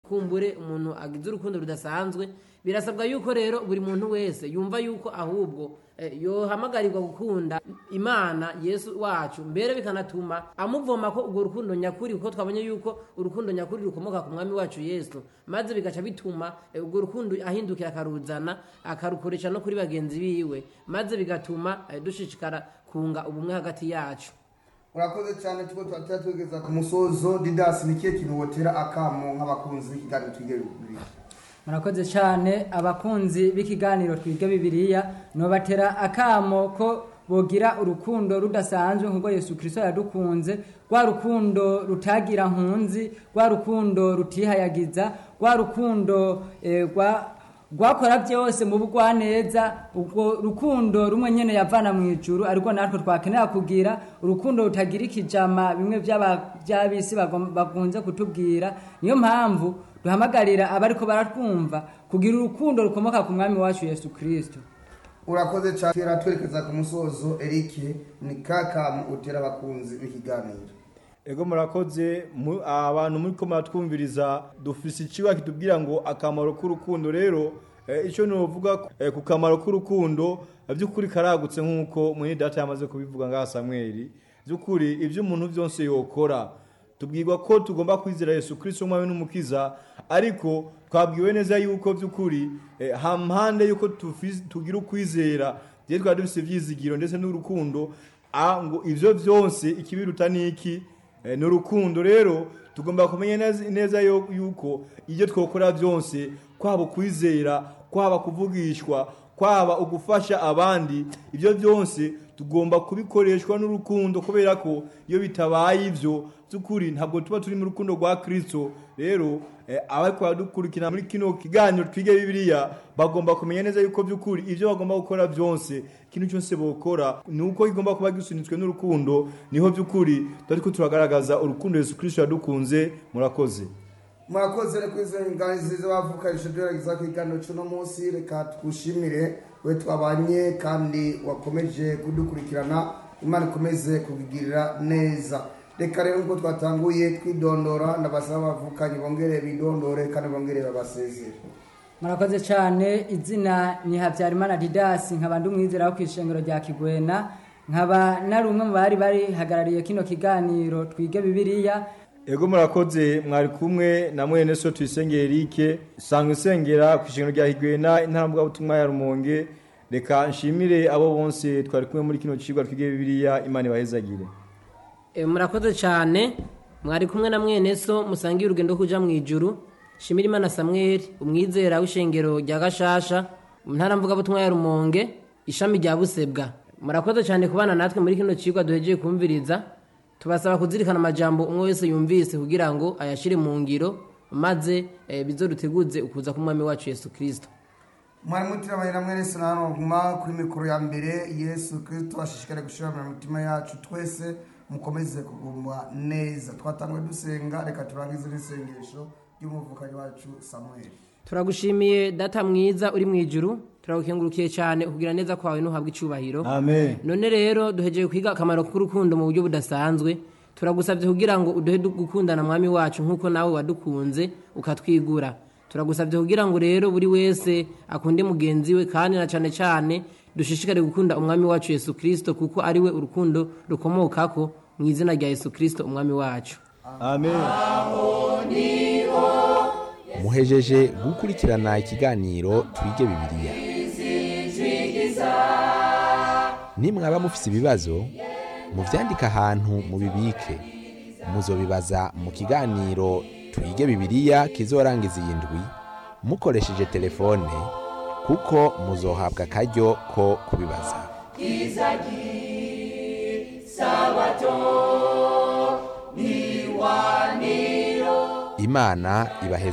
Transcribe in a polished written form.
kumbure umuntu agize urukundo rudasanzwe, birasabwa yuko rero buri muntu wese yumva yuko ahubwo yohamagarirwa gukunda Imana Yesu wacu, mbere bikanatuma amuvoma ko urwo rukundo nyakuri, kuko twabonye yuko urukundo nyakuri rukomoka ku mwami wacu Yesu, maze bigaca bituma urwo rukundo ahindukira akaruzana akarukoresha no kuri bagenzi biwe, maze bigatuma dushishikara kunga ubumwe hagati yacu. Urakoze cyane, tuko twatugeza ku musozo. Didas, ni kiye kintu wotera akamo nk'abakunzi b'ikiganiro Twige Bibiliya? Murakoze cyane abakunzi b'ikiganiro Twige Bibiliya, no batera akamo ko bogira urukundo rudasanzwe nk'uko Yesu Kristo yadukunze, rwa rukundo rutagira nkunzi, rwa rukundo rutihayagiza, rwa rukundo rwakora byose mu bugwaneza, ubwo rukundo rumwe nyene yavana mu ijuru, ariko natwe twakenera kugira urukundo rutagira ikijama bimwe by'abisi bakunze kutubwira. Niyo mpamvu duhamagarira abariko baratwumva kugira urukundo rukomoka ku mwami wacu Yesu Kristo. Urakoze cyane, twerekeza ku musozo. Eric, ni kaka utera abakunzi b'ikiganiro? Ego murakoze, abantu muri ko matwumviriza dufise iciwa kitubwira ngo akamaro k'urukundo. Rero ico novuga ku kamaro k'urukundo by'ukuri karagutse nk'uko mwene data yamaze kubivuga ngaha Samuel. By'ukuri ivyo umuntu byose yokora, tubwirwa ko tugomba kwizera Yesu Kristo umwami n'umukiza, ariko twabwiwe neza yuko by'ukuri hampande yuko tugira ukwizera je twari dufise ivyizigiro ndetse n'urukundo, ngo ivyo byose ikibiruta niki n'urukundo. Rero tugomba kumenya neza yuko ibyo twokora byose, kwaba kwizera, kwaba kuvugishwa, kwaba ugufasha abandi, ibyo byose tugomba kubikoreshwa n'urukundo, kubera ko iyo bitabaye ivyo by'ukuri ntabwo tuba turi mu rukundo rwa Kristo. Rero abariko badukurikira muri kino kiganiro Twige Bibiliya bagomba kumenya neza yuko by'ukuri ivyo bagomba gukora byose, ikintu cyose bokora nuko kigomba kuba gisunitswe n'urukundo, niho by'ukuri turiko turagaragaza urukundo Yesu Kristo yadukunze. Murakoze. Murakoze reko izo nganizi bavukanisha byaragiza ku kiganiro cy'uno munsi. Reka tugushimire we twabanye kandi wakomeje kudukurikirana, Imana ikomeze kugirira neza. Reka rero ngo twatanguye twidondora, ndabasaba bavukanye bongere bidondore kandi bongere babasezere. Murakoze cyane, izina ni Habyarimana Didas, nkaba ndumwizera wo kwishengero rya Kigwena, nkaba nari umwe mu bari hagarariye kino kiganiro Twige Bibiliya. Ego murakoze, mwari kumwe na mwene so Tuyisenge Eric, sangwe sengera kwishengero rya Kigwena, intambwe ubutumwa ya Rumonge. Reka nshimire abo bonse twari kumwe muri kino cigwa Twige Bibiliya, Imana ibahezagire. Murakoze cyane, mwari kumwe na mwene so musangiye urugendo kuja mu ijuru. Shimira Imana Samuel, umwizera w'ishengero rya Gashasha, ntara mvuga butumwa ya Rumonge, ishami rya Busebwa. Murakoze cyane kubana natwe muri kino cigwa duhejeje kumviriza. Tubasaba kuzirikana amajambo umwe wese yumvise kugira ngo ayashire mu ngiro, maze bizoduteguze ukuza k'umwami wacu Yesu Kristo. Mwari mutirabanye na mwene Sonano guma kuri mikoro ya mbere. Yesu Kristo ashishikare gushira mu mitima yacu twese, mukomeze kuguma neza. Twatangwe dusenga, reka turangize n'isengesho ry'umuvukanyi wacu Samuel. Turagushimiye data mwiza uri mu ijuru, turagukengurukiye cyane kugira neza kwawe no habwa icubahiro. Amen. None rero duhejeje kwiga akamaro k'urukundo mu buryo budasanzwe, turagusabye kugira ngo uduhe gukundana mwami wacu nkuko nawe wadukunze ukatwigura. Turagusabye kugira ngo rero buri wese akunde mugenzi we, kandi na cyane cyane dushishikare gukunda umwami wacu Yesu Kristo, kuko ari we urukundo rukomokako, mu izina rya Yesu Kristo umwami wacu. Amen. Muhejeje gukurikirana ikiganiro Twige Bibiliya. Nimwaba mufise ibibazo, muvyandika ahantu mubibike. Muzobibaza mu kiganiro Twige Bibiliya kizorangiza iyi ndwi mukoresheje telefone, kuko muzohabwa akaryo ko kubibaza. Imana ibaheze.